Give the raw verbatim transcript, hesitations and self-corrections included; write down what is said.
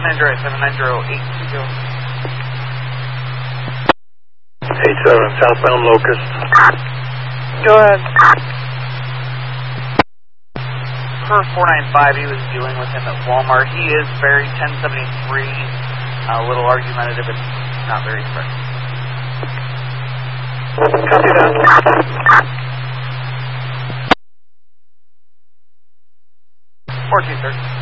nine zero eight seven nine zero eight two zero. eight seven, southbound Locust. Go ahead. Per four nine five, he was dealing with him at Walmart. He is buried ten seventy-three, a little argumentative and not very friendly. Copy that. fourteen thirty.